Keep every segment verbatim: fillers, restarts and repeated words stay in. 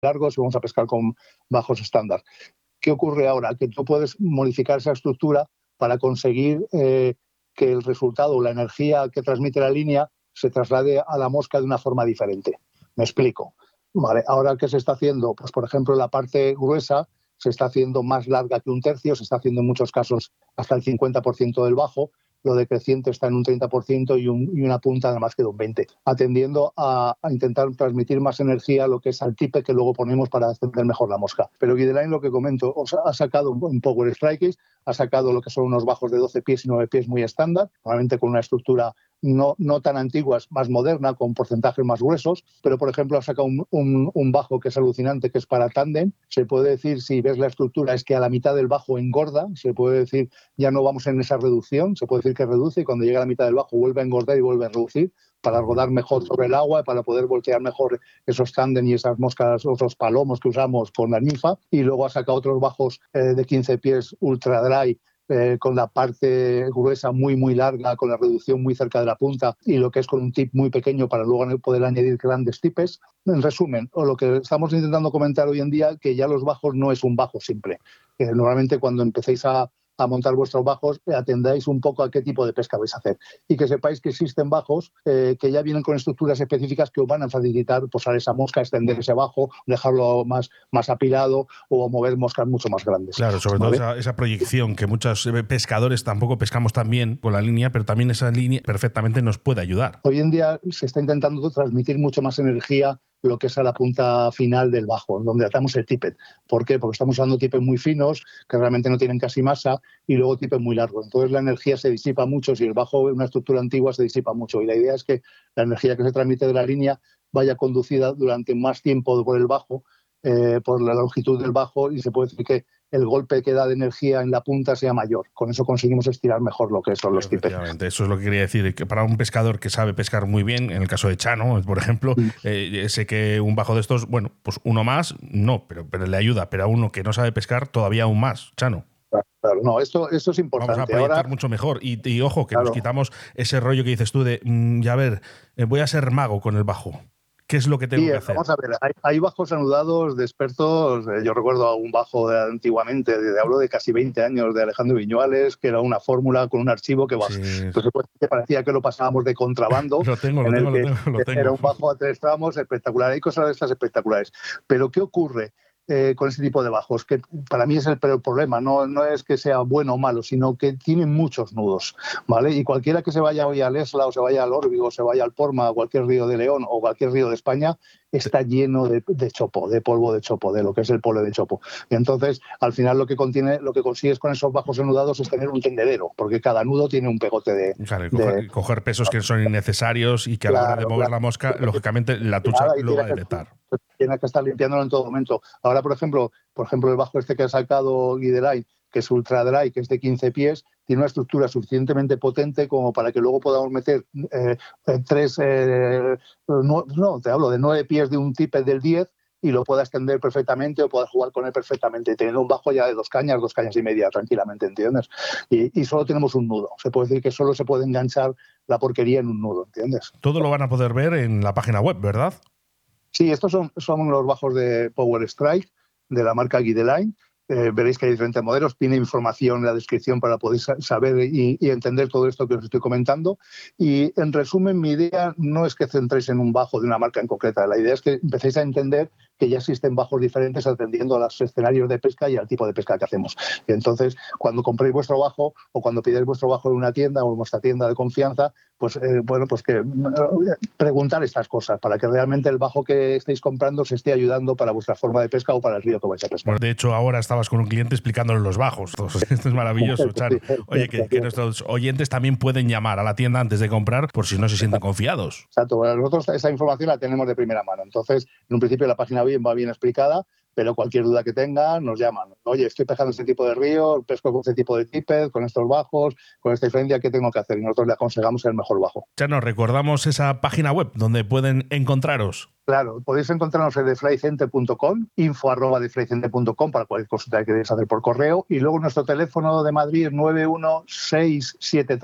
largos y vamos a pescar con bajos estándar. ¿Qué ocurre ahora? Que tú puedes modificar esa estructura para conseguir eh, que el resultado o la energía que transmite la línea se traslade a la mosca de una forma diferente. Me explico. Vale, ahora, ¿qué se está haciendo? Pues, por ejemplo, la parte gruesa se está haciendo más larga que un tercio, se está haciendo en muchos casos hasta el cincuenta por ciento del bajo, lo decreciente está en un treinta por ciento y, un, y una punta nada más que de un veinte por ciento, atendiendo a, a intentar transmitir más energía a lo que es al tipe que luego ponemos para extender mejor la mosca. Pero Guideline, lo que comento, o sea, ha sacado un Power Strikes, ha sacado lo que son unos bajos de doce pies y nueve pies muy estándar, normalmente con una estructura no, no tan antigua, más moderna, con porcentajes más gruesos, pero por ejemplo ha sacado un, un, un bajo que es alucinante, que es para tándem. Se puede decir, si ves la estructura, es que a la mitad del bajo engorda, se puede decir, ya no vamos en esa reducción, se puede decir que reduce y cuando llega a la mitad del bajo vuelve a engordar y vuelve a reducir para rodar mejor sobre el agua, para poder voltear mejor esos tándem y esas moscas, otros palomos que usamos con la ninfa. Y luego ha sacado otros bajos eh, de quince pies ultra dry, Eh, con la parte gruesa muy muy larga, con la reducción muy cerca de la punta y lo que es con un tip muy pequeño para luego poder añadir grandes tipes. En resumen, o lo que estamos intentando comentar hoy en día, que ya los bajos no es un bajo simple. Eh, normalmente cuando empecéis a a montar vuestros bajos, atendáis un poco a qué tipo de pesca vais a hacer. Y que sepáis que existen bajos eh, que ya vienen con estructuras específicas que os van a facilitar posar esa mosca, extender ese bajo, dejarlo más, más apilado o mover moscas mucho más grandes. Claro, sobre ¿vale? todo esa, esa proyección que muchos pescadores tampoco pescamos tan bien con la línea, pero también esa línea perfectamente nos puede ayudar. Hoy en día se está intentando transmitir mucho más energía lo que es a la punta final del bajo, donde atamos el tippet. ¿Por qué? Porque estamos usando tippets muy finos, que realmente no tienen casi masa, y luego tippets muy largos. Entonces la energía se disipa mucho, si el bajo es una estructura antigua se disipa mucho, y la idea es que la energía que se transmite de la línea vaya conducida durante más tiempo por el bajo, eh, por la longitud del bajo, y se puede decir que el golpe que da de energía en la punta sea mayor. Con eso conseguimos estirar mejor lo que son los tippets. Eso es lo que quería decir, que para un pescador que sabe pescar muy bien, en el caso de Chano, por ejemplo, mm. eh, sé que un bajo de estos, bueno, pues uno más, no, pero, pero le ayuda, pero a uno que no sabe pescar, todavía aún más, Chano. Claro, no, esto, esto es importante. Vamos a proyectar Ahora, mucho mejor. Y, y ojo, que claro. nos quitamos ese rollo que dices tú de, mmm, ya ver, eh, voy a ser mago con el bajo. ¿Qué es lo que tengo sí, que hacer? Vamos a ver, hay, hay bajos anudados de expertos. Eh, yo recuerdo a un bajo de antiguamente, de, de, hablo de casi veinte años, de Alejandro Viñuales, que era una fórmula con un archivo que, sí. pues, que parecía que lo pasábamos de contrabando. lo tengo, lo tengo, lo tengo, lo tengo. Era un bajo a tres tramos espectacular. Hay cosas de estas espectaculares. Pero ¿qué ocurre eh, con este tipo de bajos? Que para mí es el peor problema. No, no es que sea bueno o malo, sino que tienen muchos nudos, ¿vale? Y cualquiera que se vaya hoy al Esla o se vaya al Órbigo, o se vaya al Porma, a cualquier río de León o cualquier río de España, está lleno de, de chopo, de polvo de chopo, de lo que es el polvo de chopo. Y entonces, al final, lo que contiene, lo que consigues con esos bajos enudados es tener un tendedero, porque cada nudo tiene un pegote de... Claro, coger, de coger pesos que son innecesarios y que a la hora de mover claro, la mosca, lógicamente, la tucha nada, lo va a detectar. Tienes que estar limpiándolo en todo momento. Ahora, por ejemplo, por ejemplo el bajo este que ha sacado Guideline, que es ultra dry, que es de quince pies, tiene una estructura suficientemente potente como para que luego podamos meter eh, tres, eh, no, no, te hablo de nueve pies de un tipe del diez y lo pueda extender perfectamente o puedas jugar con él perfectamente, teniendo un bajo ya de dos cañas, dos cañas y media, tranquilamente, ¿entiendes? Y, y solo tenemos un nudo. Se puede decir que solo se puede enganchar la porquería en un nudo, ¿entiendes? Todo lo van a poder ver en la página web, ¿verdad? Sí, estos son, son los bajos de Power Strike de la marca Guideline. Eh, veréis que hay diferentes modelos, tiene información en la descripción para poder saber y, y entender todo esto que os estoy comentando. Y en resumen, mi idea no es que centréis en un bajo de una marca en concreta, la idea es que empecéis a entender que ya existen bajos diferentes atendiendo a los escenarios de pesca y al tipo de pesca que hacemos. Y entonces, cuando compréis vuestro bajo o cuando pidáis vuestro bajo en una tienda o en vuestra tienda de confianza, pues eh, bueno, pues que preguntar estas cosas para que realmente el bajo que estéis comprando se esté ayudando para vuestra forma de pesca o para el río que vais a pescar. Bueno, de hecho, ahora estabas con un cliente explicándole los bajos. Esto es maravilloso, Chano. Oye, que, que nuestros oyentes también pueden llamar a la tienda antes de comprar por si no se sienten confiados. Exacto. Bueno, nosotros esa información la tenemos de primera mano. Entonces, en un principio la página bien va bien explicada, pero cualquier duda que tengan nos llaman. Oye, estoy pescando este tipo de río, pesco con este tipo de tippet, con estos bajos, con esta diferencia, ¿qué tengo que hacer? Y nosotros le aconsejamos el mejor bajo. Chano, recordamos esa página web donde pueden encontraros. Claro, podéis encontrarnos en deflycenter punto com, info arroba deflycenter punto com para cualquier consulta que queréis hacer por correo, y luego nuestro teléfono de Madrid es nueve uno seis siete tres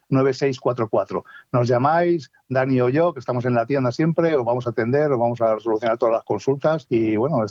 nueve seis cuatro cuatro. Nos llamáis, Dani o yo, que estamos en la tienda siempre, os vamos a atender, os vamos a solucionar todas las consultas y bueno,